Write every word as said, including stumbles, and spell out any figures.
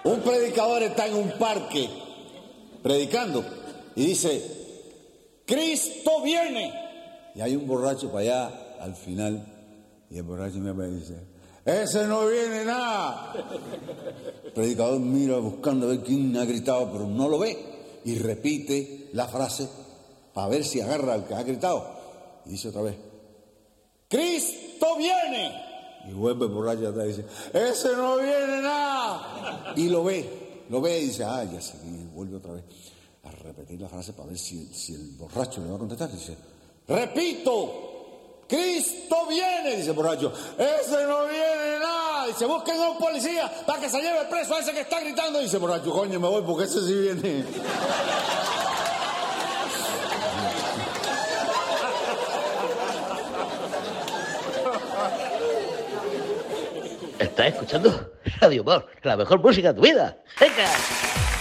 Un predicador está en un parque predicando y dice, Cristo viene. Y hay un borracho para allá al final y el borracho me dice, ese no viene nada. El predicador mira buscando a ver quién ha gritado, pero no lo ve y repite la frase para ver si agarra al que ha gritado. Y dice otra vez, Cristo viene. Y vuelve el borracho atrás y dice, ese no viene nada. Y lo ve, lo ve y dice, ah, ya sé. Y vuelve otra vez a repetir la frase para ver si, si el borracho le va a contestar. Y dice, repito, Cristo viene. Dice el borracho, ese no viene nada. Dice, busquen a un policía para que se lleve preso a ese que está gritando. Dice el borracho, coño, me voy porque ese sí viene. ¿Estás escuchando Radio Humor, la mejor música de tu vida? ¡Venga!